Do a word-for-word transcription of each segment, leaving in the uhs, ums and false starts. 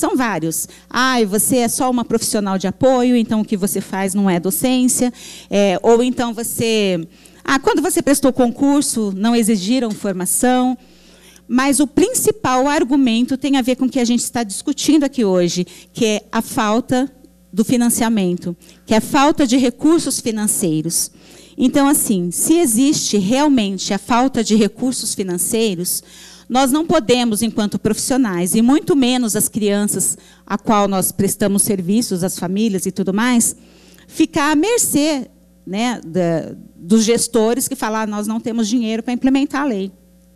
são vários. Ah, você é só uma profissional de apoio, então o que você faz não é docência. É, ou então você... Ah, quando você prestou concurso, não exigiram formação. Mas o principal argumento tem a ver com o que a gente está discutindo aqui hoje, que é a falta do financiamento, que é a falta de recursos financeiros. Então, assim, se existe realmente a falta de recursos financeiros, nós não podemos, enquanto profissionais, e muito menos as crianças a qual nós prestamos serviços, as famílias e tudo mais, ficar à mercê, né, da, dos gestores que falam, ah, nós não temos dinheiro para implementar a lei.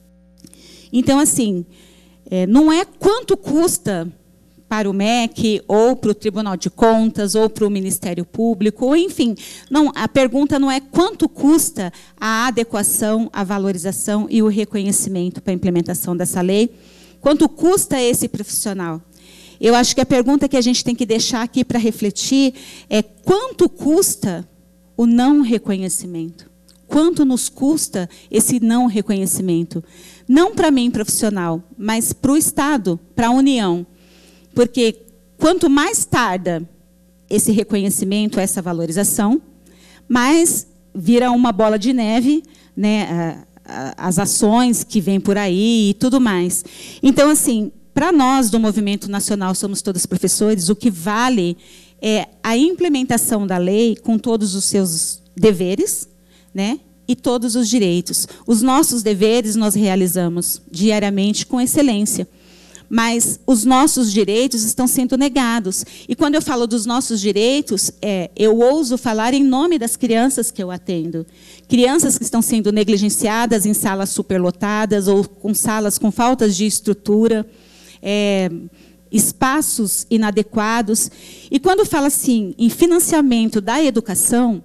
Então, assim, é, não é quanto custa para o M E C, ou para o Tribunal de Contas, ou para o Ministério Público, ou, enfim, não, a pergunta não é quanto custa a adequação, a valorização e o reconhecimento para a implementação dessa lei, quanto custa esse profissional. Eu acho que a pergunta que a gente tem que deixar aqui para refletir é quanto custa o não reconhecimento? Quanto nos custa esse não reconhecimento? Não para mim, profissional, mas para o Estado, para a União. Porque quanto mais tarda esse reconhecimento, essa valorização, mais vira uma bola de neve, né, as ações que vêm por aí e tudo mais. Então, assim, para nós do Movimento Nacional Somos Todos Professores, o que vale é a implementação da lei com todos os seus deveres, né, e todos os direitos. Os nossos deveres nós realizamos diariamente com excelência, mas os nossos direitos estão sendo negados. E quando eu falo dos nossos direitos, é, eu ouso falar em nome das crianças que eu atendo. Crianças que estão sendo negligenciadas em salas superlotadas ou com salas com faltas de estrutura, é, espaços inadequados. E quando fala assim em financiamento da educação,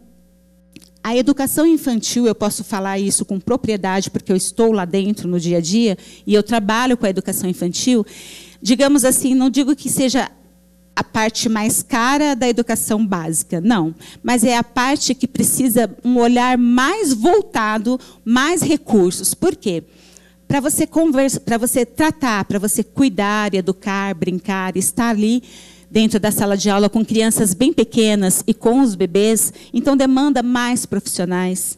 a educação infantil, eu posso falar isso com propriedade, porque eu estou lá dentro no dia a dia, e eu trabalho com a educação infantil, digamos assim, não digo que seja a parte mais cara da educação básica, não, mas é a parte que precisa um olhar mais voltado, mais recursos. Por quê? Para você conversar, para você tratar, para você cuidar, educar, brincar, estar ali dentro da sala de aula com crianças bem pequenas e com os bebês, então demanda mais profissionais,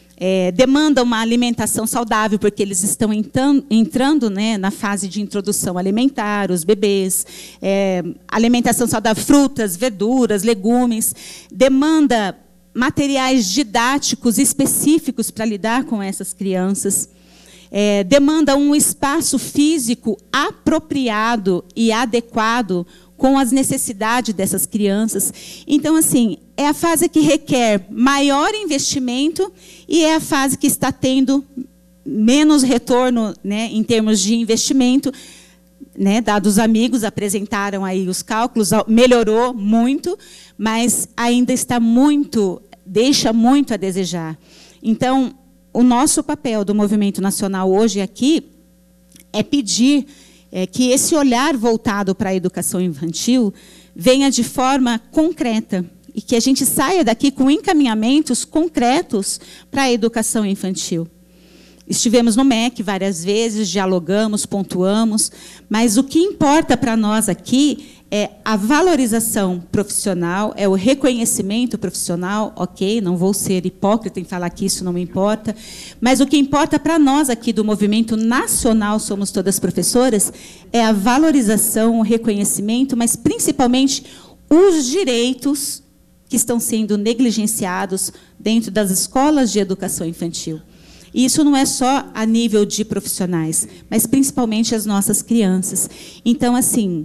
é, demanda uma alimentação saudável, porque eles estão entrando, entrando né, na fase de introdução alimentar, os bebês, é, alimentação saudável, frutas, verduras, legumes, demanda materiais didáticos específicos para lidar com essas crianças, é, demanda um espaço físico apropriado e adequado com as necessidades dessas crianças. Então, assim, é a fase que requer maior investimento e é a fase que está tendo menos retorno, né, em termos de investimento, né, dados os amigos, apresentaram aí os cálculos, melhorou muito, mas ainda está muito, deixa muito a desejar. Então, o nosso papel do Movimento Nacional hoje aqui é pedir É que esse olhar voltado para a educação infantil venha de forma concreta e que a gente saia daqui com encaminhamentos concretos para a educação infantil. Estivemos no M E C várias vezes, dialogamos, pontuamos, mas o que importa para nós aqui é a valorização profissional, é o reconhecimento profissional, ok, não vou ser hipócrita em falar que isso não me importa, mas o que importa para nós aqui do Movimento Nacional Somos Todas Professoras é a valorização, o reconhecimento, mas principalmente os direitos que estão sendo negligenciados dentro das escolas de educação infantil. E isso não é só a nível de profissionais, mas principalmente as nossas crianças. Então, assim,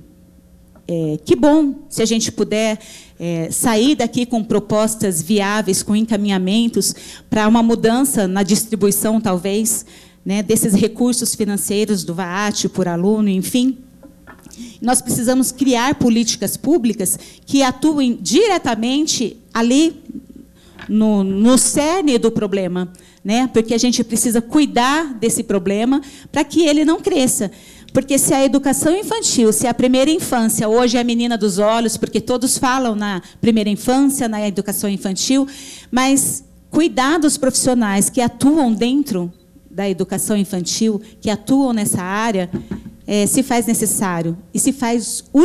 É, que bom se a gente puder é, sair daqui com propostas viáveis, com encaminhamentos para uma mudança na distribuição, talvez, né, desses recursos financeiros do VAAT por aluno, enfim. Nós precisamos criar políticas públicas que atuem diretamente ali no, no cerne do problema, né, porque a gente precisa cuidar desse problema para que ele não cresça. Porque se a educação infantil, se a primeira infância hoje é a menina dos olhos, porque todos falam na primeira infância, na educação infantil, mas cuidar dos profissionais que atuam dentro da educação infantil, que atuam nessa área, é, se faz necessário e se faz